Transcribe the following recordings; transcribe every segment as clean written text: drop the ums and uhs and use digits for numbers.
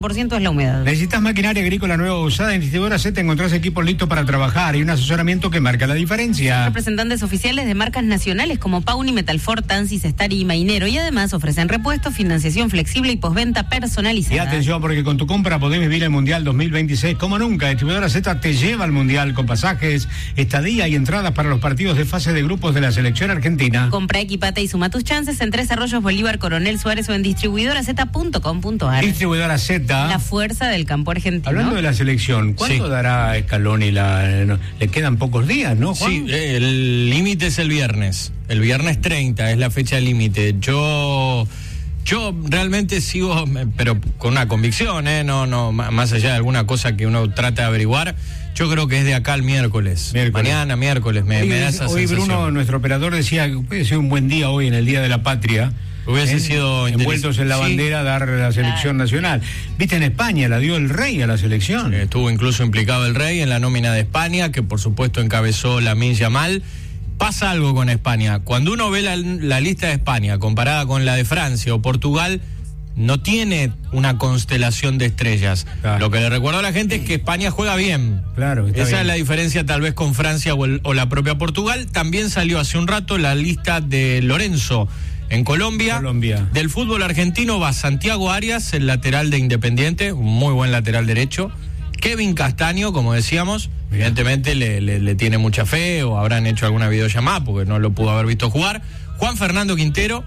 % es la humedad. ¿Necesitas maquinaria agrícola nueva o usada? En Distribuidora Z encontrás equipos listos para trabajar y un asesoramiento que marca la diferencia. Representantes oficiales de marcas nacionales como Pauni, Metalfor, Tansis, Stari y Mainero, y además ofrecen repuestos, financiación flexible y postventa personalizada. Y atención, porque con tu compra podés vivir el Mundial 2026 como nunca. Distribuidora Z te lleva al Mundial con pasajes, estadía y entradas para los partidos de fase de grupos de la selección argentina. Compra, equipate y suma tus chances en 3 Arroyos, Bolívar, Coronel Suárez o en distribuidoraz.com.ar. Distribuidora Z. La fuerza del campo argentino. Hablando de la selección, ¿cuándo dará Scaloni le quedan pocos días, ¿no, Juan? Sí, el límite es el viernes. El viernes 30 es la fecha límite. Yo realmente sigo, pero con una convicción, no, más allá de alguna cosa que uno trata de averiguar, yo creo que es de acá al miércoles. Mañana, miércoles, me da esa hoy sensación. Bruno, nuestro operador, decía que puede ser un buen día hoy en el Día de la Patria. Hubiese sido envueltos en la bandera, dar la selección nacional. Viste, en España la dio el rey a la selección. Estuvo incluso implicado el rey en la nómina de España, que por supuesto encabezó Lamine Yamal. Pasa algo con España. Cuando uno ve la lista de España comparada con la de Francia o Portugal, no tiene una constelación de estrellas. Claro. Lo que le recuerdo a la gente es que España juega bien. Claro, esa bien. Es la diferencia tal vez con Francia o la propia Portugal. También salió hace un rato la lista de Lorenzo en Colombia. Del fútbol argentino va Santiago Arias, el lateral de Independiente, un muy buen lateral derecho. Kevin Castaño, como decíamos, evidentemente le tiene mucha fe, o habrán hecho alguna videollamada porque no lo pudo haber visto jugar. Juan Fernando Quintero.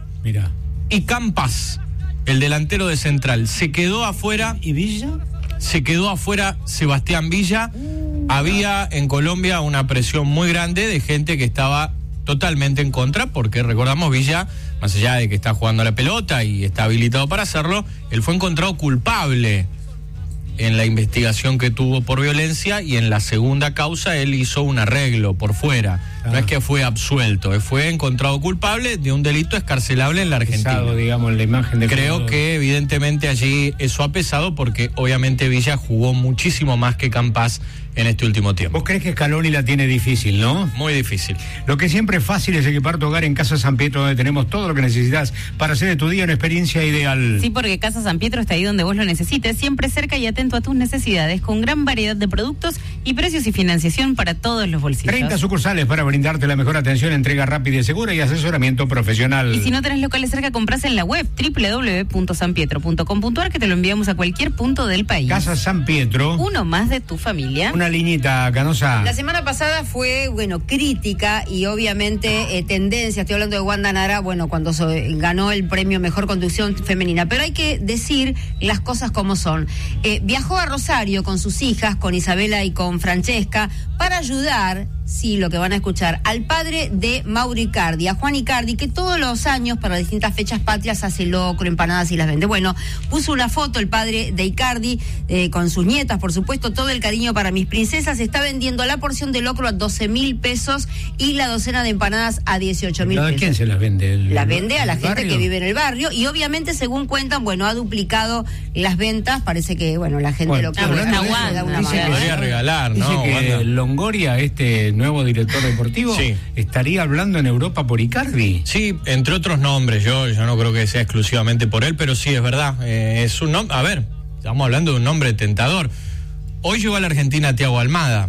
Y Campas, el delantero de Central. Se quedó afuera. ¿Y Villa? Se quedó afuera Sebastián Villa. Había en Colombia una presión muy grande de gente que estaba totalmente en contra, porque recordamos, Villa, más allá de que está jugando a la pelota y está habilitado para hacerlo, él fue encontrado culpable en la investigación que tuvo por violencia, y en la segunda causa él hizo un arreglo por fuera. No es que fue absuelto, fue encontrado culpable de un delito escarcelable en la Argentina. Pesado, digamos, la imagen de Creo que evidentemente allí eso ha pesado, porque obviamente Villa jugó muchísimo más que Campas en este último tiempo. ¿Vos crees que Scaloni la tiene difícil, no? Muy difícil. Lo que siempre es fácil es equipar tu hogar en Casa San Pietro, donde tenemos todo lo que necesitas para hacer de tu día una experiencia ideal. Sí, porque Casa San Pietro está ahí donde vos lo necesites, siempre cerca y atento a tus necesidades, con gran variedad de productos y precios y financiación para todos los bolsillos. 30 sucursales para brindarte la mejor atención, entrega rápida y segura y asesoramiento profesional. Y si no tenés locales cerca, compras en la web www.sanpietro.com.ar, que te lo enviamos a cualquier punto del país. Casa San Pietro. Uno más de tu familia. Una liñita, Canosa. La semana pasada fue, crítica y obviamente tendencia. Estoy hablando de Wanda Nara, cuando ganó el premio Mejor Conducción Femenina. Pero hay que decir las cosas como son. Viajó a Rosario con sus hijas, con Isabela y con Francesca, para ayudar, sí, lo que van a escuchar, al padre de Mauro Icardi, a Juan Icardi, que todos los años, para distintas fechas patrias, hace locro, empanadas y las vende. Bueno, puso una foto el padre de Icardi, con sus nietas, por supuesto, todo el cariño para mis princesas. Está vendiendo la porción de locro a 12.000 pesos y la docena de empanadas a 18.000 pesos. ¿A quién se las vende? Las vende a la gente barrio? Que vive en el barrio, y obviamente, según cuentan, ha duplicado las ventas. Parece que, la gente lo quiere. da una Se podría regalar, ¿no? Dice que Wanda. Longoria, nuevo director deportivo, sí, estaría hablando en Europa por Icardi. Sí, entre otros nombres. Yo no creo que sea exclusivamente por él, pero sí, es verdad. Es un nombre, a ver, estamos hablando de un nombre tentador. Hoy llegó a la Argentina Thiago Almada.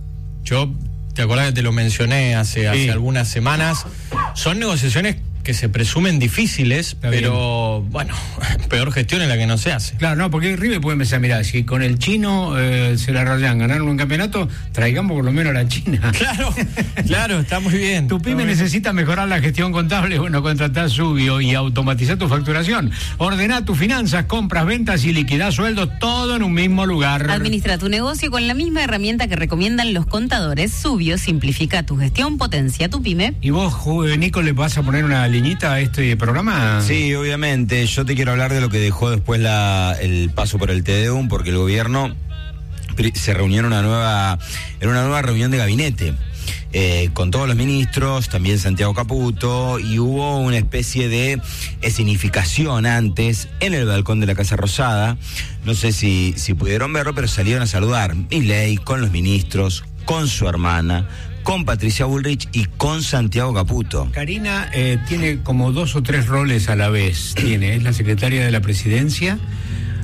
¿Te acordás que te lo mencioné hace algunas semanas? Son negociaciones que se presumen difíciles, pero peor gestión es la que no se hace. Claro, no, porque River puede empezar, mirá, si con el chino se la rayan, ganaron un campeonato, traigamos por lo menos a la China. Claro, está muy bien. Tu pyme necesita mejorar la gestión contable, contratá Subio y automatizar tu facturación. Ordená tus finanzas, compras, ventas y liquidá sueldos, todo en un mismo lugar. Administra tu negocio con la misma herramienta que recomiendan los contadores. Subio simplifica tu gestión, potencia tu pyme. ¿Y vos, Nico, le vas a poner una liñita a este programa? Sí, obviamente. Yo te quiero hablar de lo que dejó después el paso por el TDUM, porque el gobierno se reunió en una nueva reunión de gabinete. Con todos los ministros, también Santiago Caputo, y hubo una especie de escenificación antes en el balcón de la Casa Rosada. No sé si pudieron verlo, pero salieron a saludar Milei con los ministros, con su hermana, con Patricia Bullrich y con Santiago Caputo. Karina tiene como 2 o 3 roles a la vez. Es la secretaria de la presidencia,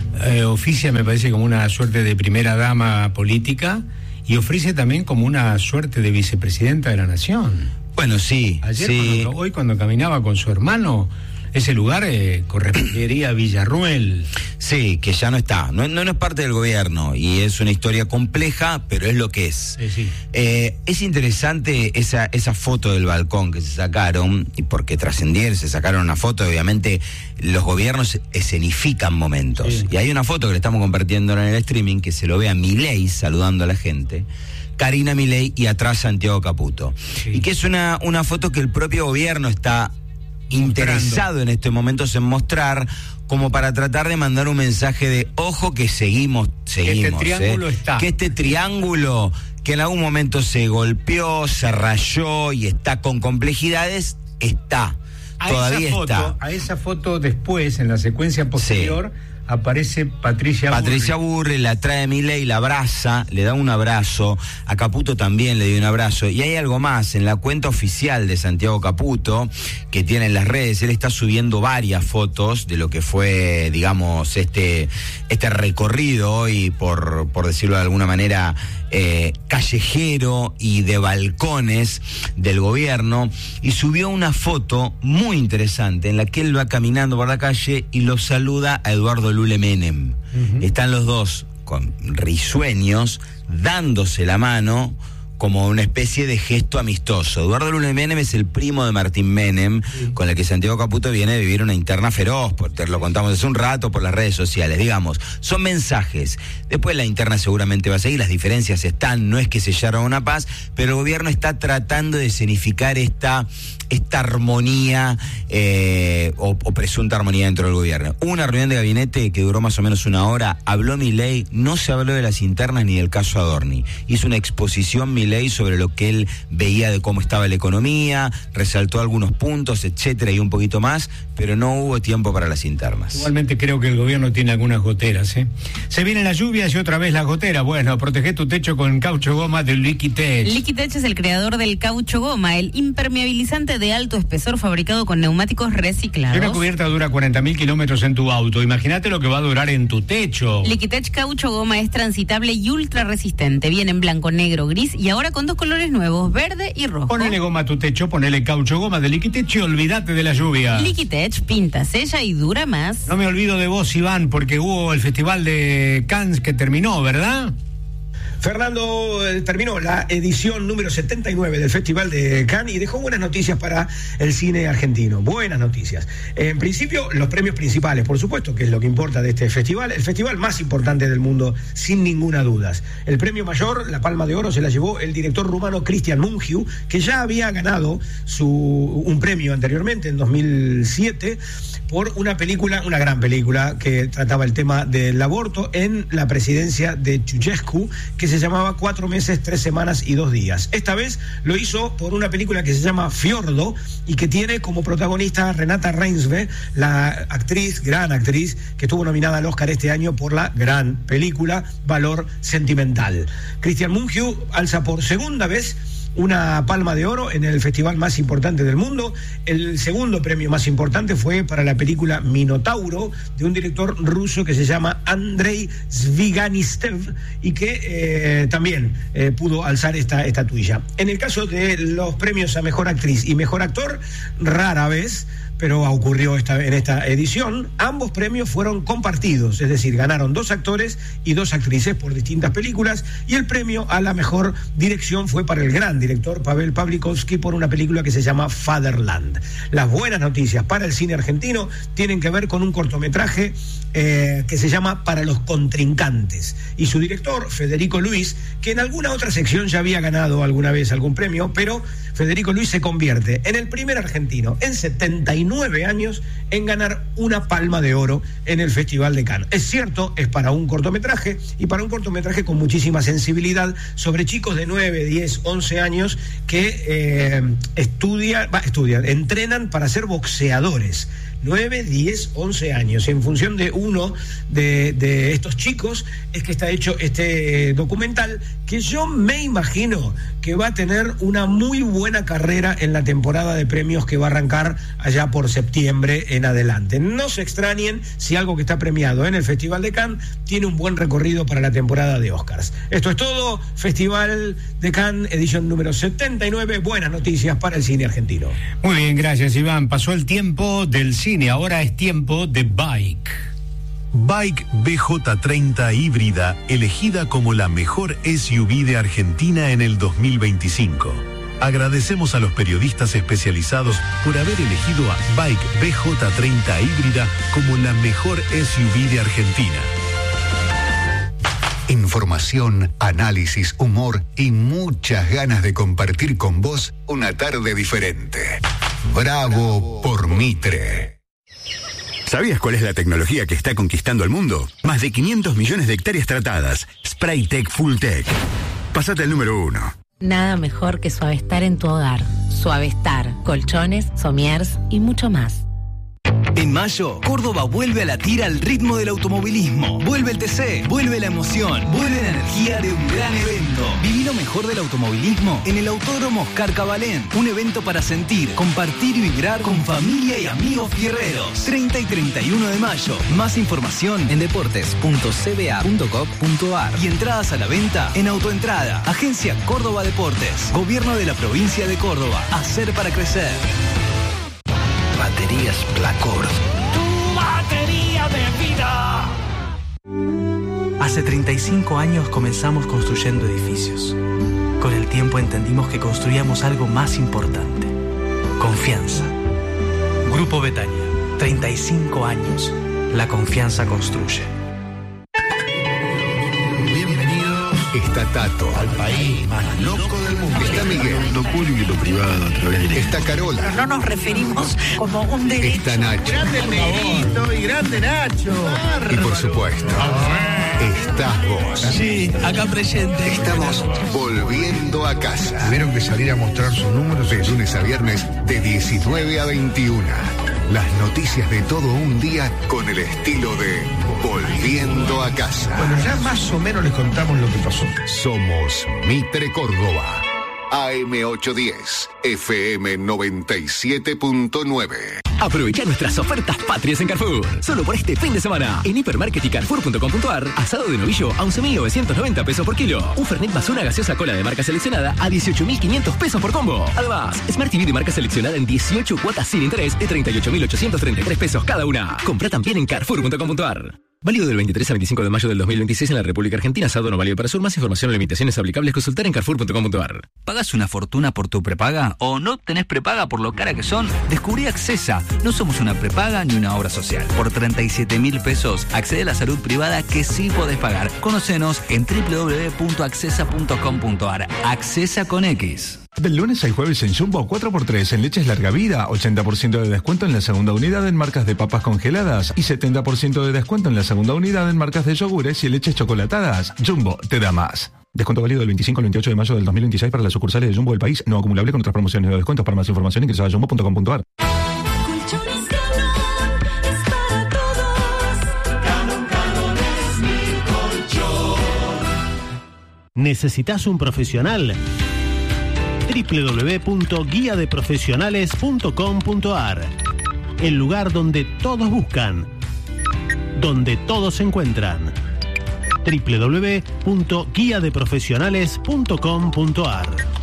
oficia, me parece, como una suerte de primera dama política y ofrece también como una suerte de vicepresidenta de la nación. Bueno, sí. Ayer, hoy cuando caminaba con su hermano, ese lugar correspondería a Villarruel. Sí, que ya no está. No es parte del gobierno y es una historia compleja, pero es lo que es. Sí. Es interesante esa foto del balcón que se sacaron, y porque trascendieron, se sacaron una foto. Obviamente los gobiernos escenifican momentos. Sí. Y hay una foto que le estamos compartiendo en el streaming que se lo ve a Milei saludando a la gente, Karina Milei, y atrás Santiago Caputo. Sí. Y que es una foto que el propio gobierno está interesado en estos momentos en mostrar, como para tratar de mandar un mensaje de ojo que seguimos, que este triángulo está. Que este triángulo que en algún momento se golpeó, se rayó y está con complejidades, está. Todavía está. A esa foto después, en la secuencia posterior, sí, aparece Patricia Burri, la trae Milei, la abraza, le da un abrazo, a Caputo también le dio un abrazo, y hay algo más, en la cuenta oficial de Santiago Caputo, que tiene en las redes, él está subiendo varias fotos de lo que fue, digamos, este recorrido hoy, por decirlo de alguna manera, callejero y de balcones del gobierno, y subió una foto muy interesante en la que él va caminando por la calle y lo saluda a Eduardo Lule Menem. Uh-huh. Están los dos con risueños, dándose la mano como una especie de gesto amistoso. Eduardo Lule Menem es el primo de Martín Menem, sí, con el que Santiago Caputo viene de vivir una interna feroz, te lo contamos hace un rato por las redes sociales, digamos, son mensajes. Después la interna seguramente va a seguir, las diferencias están, no es que sellaron una paz, pero el gobierno está tratando de escenificar esta armonía o presunta armonía dentro del gobierno. Una reunión de gabinete que duró más o menos una hora, habló Milei, no se habló de las internas ni del caso Adorni, hizo una exposición Milei sobre lo que él veía de cómo estaba la economía, resaltó algunos puntos, etcétera, y un poquito más, pero no hubo tiempo para las internas. Igualmente creo que el gobierno tiene algunas goteras, ¿eh? Se vienen las lluvias y otra vez las goteras. Bueno, protege tu techo con caucho goma de Liquitech. Liquitech es el creador del caucho goma, el impermeabilizante de alto espesor fabricado con neumáticos reciclados. Una cubierta dura 40.000 kilómetros en tu auto. Imagínate lo que va a durar en tu techo. Liquitech caucho goma es transitable y ultra resistente. Viene en blanco, negro, gris y ahora con dos colores nuevos, verde y rojo. Ponele goma a tu techo, ponele caucho goma de Liquitech y olvídate de la lluvia. Liquitech pinta, sella y dura más. No me olvido de vos, Iván, porque hubo el Festival de Cannes que terminó, ¿verdad? Fernando, terminó la edición número 79 del Festival de Cannes y dejó buenas noticias para el cine argentino. Buenas noticias. En principio, los premios principales, por supuesto, que es lo que importa de este festival. El festival más importante del mundo, sin ninguna duda. El premio mayor, la Palma de Oro, se la llevó el director rumano Cristian Mungiu, que ya había ganado un premio anteriormente, en 2007, por una película, una gran película, que trataba el tema del aborto en la presidencia de Ceausescu, que se llamaba 4 meses, 3 semanas y 2 días. Esta vez lo hizo por una película que se llama Fiordo y que tiene como protagonista Renata Reinsve, la actriz, gran actriz, que estuvo nominada al Oscar este año por la gran película Valor Sentimental. Cristian Mungiu alza por segunda vez una Palma de Oro en el festival más importante del mundo. El segundo premio más importante fue para la película Minotauro, de un director ruso que se llama Andrei Zviganistev y que también pudo alzar esta estatuilla. En el caso de los premios a Mejor Actriz y Mejor Actor, rara vez, pero ocurrió en esta edición, ambos premios fueron compartidos, es decir, ganaron 2 actores y 2 actrices por distintas películas, y el premio a la mejor dirección fue para el gran director Pavel Pawlikowski por una película que se llama Fatherland. Las buenas noticias para el cine argentino tienen que ver con un cortometraje que se llama Para los contrincantes, y su director, Federico Luis, que en alguna otra sección ya había ganado alguna vez algún premio, pero Federico Luis se convierte en el primer argentino en 79 años en ganar una Palma de Oro en el Festival de Cannes. Es cierto, es para un cortometraje, y para un cortometraje con muchísima sensibilidad sobre chicos de 9, 10, 11 años que entrenan para ser boxeadores. 9, 10, 11 años. En función de uno de estos chicos es que está hecho este documental, que yo me imagino que va a tener una muy buena carrera en la temporada de premios que va a arrancar allá por septiembre en adelante. No se extrañen si algo que está premiado en el Festival de Cannes tiene un buen recorrido para la temporada de Oscars. Esto es todo, Festival de Cannes, edición número 79. Buenas noticias para el cine argentino. Muy bien, gracias, Iván. Pasó el tiempo del cine, ahora es tiempo de Bike. Bike BJ30 híbrida, elegida como la mejor SUV de Argentina en el 2025. Agradecemos a los periodistas especializados por haber elegido a Bike BJ30 híbrida como la mejor SUV de Argentina. Información, análisis, humor y muchas ganas de compartir con vos una tarde diferente. Bravo por Mitre. ¿Sabías cuál es la tecnología que está conquistando el mundo? Más de 500 millones de hectáreas tratadas. Spraytec Fulltech. Pásate al número 1. Nada mejor que Suavestar en tu hogar. Suavestar, colchones, somiers y mucho más. En mayo, Córdoba vuelve a latir al ritmo del automovilismo. Vuelve el TC, vuelve la emoción, vuelve la energía de un gran evento. Viví lo mejor del automovilismo en el Autódromo Oscar Cabalén. Un evento para sentir, compartir y vibrar con familia y amigos fierreros. 30 y 31 de mayo. Más información en deportes.cba.gov.ar y entradas a la venta en Autoentrada. Agencia Córdoba Deportes. Gobierno de la provincia de Córdoba. Hacer para crecer. Baterías Placord. ¡Tu batería de vida! Hace 35 años comenzamos construyendo edificios. Con el tiempo entendimos que construíamos algo más importante. Confianza. Grupo Betania. 35 años. La confianza construye. Está Tato, al país más loco del mundo. Está Miguel, lo público y lo privado a través de... Está Carola. Pero no nos referimos como un derecho. Está Nacho. Grande el Negrito y grande Nacho. Y por supuesto, estás vos. Sí, acá presente. Estamos volviendo a casa. Tuvieron que salir a mostrar sus números de lunes a viernes de 19 a 21. Las noticias de todo un día con el estilo de Volviendo a Casa. Bueno, ya más o menos les contamos lo que pasó. Somos Mitre Córdoba. AM810, FM 97.9. Aprovecha nuestras ofertas patrias en Carrefour. Solo por este fin de semana. En Hipermarket y Carrefour.com.ar, asado de novillo a 11.990 pesos por kilo. Un Fernet basura gaseosa cola de marca seleccionada a 18.500 pesos por combo. Además, Smart TV de marca seleccionada en 18 cuotas sin interés de 38.833 pesos cada una. Compra también en Carrefour.com.ar. Válido del 23 al 25 de mayo del 2026 en la República Argentina. Asado no válido para sur. Más información o limitaciones aplicables. Consultar en Carrefour.com.ar. ¿Pagas una fortuna por tu prepaga? ¿O no tenés prepaga por lo cara que son? Descubrí Accesa. No somos una prepaga ni una obra social. Por 37.000 pesos accede a la salud privada que sí podés pagar. Conocenos en www.accesa.com.ar. Accesa con X. Del lunes al jueves en Jumbo, 4x3 en leches larga vida, 80% de descuento en la segunda unidad en marcas de papas congeladas y 70% de descuento en la segunda unidad en marcas de yogures y leches chocolatadas. Jumbo te da más. Descuento válido del 25 al 28 de mayo del 2026 para las sucursales de Jumbo del país, no acumulable con otras promociones o descuentos. Para más información ingresa a jumbo.com.ar. ¿Necesitas un profesional? www.guiadeprofesionales.com.ar. El lugar donde todos buscan, donde todos se encuentran. www.guiadeprofesionales.com.ar.